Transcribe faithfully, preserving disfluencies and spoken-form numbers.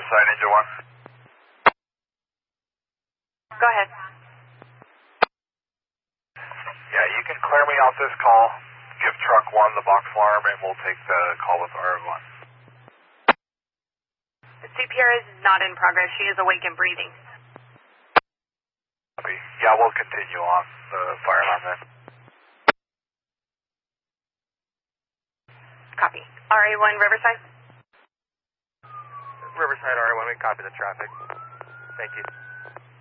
Riverside, Ninja one. Go ahead. Yeah, you can clear me off this call. Give truck one the box alarm, and we'll take the call with R one. The C P R is not in progress. She is awake and breathing. Copy. Yeah, we'll continue on the fire alarm then. Copy. R A one Riverside? Riverside R A one, we copy the traffic. Thank you.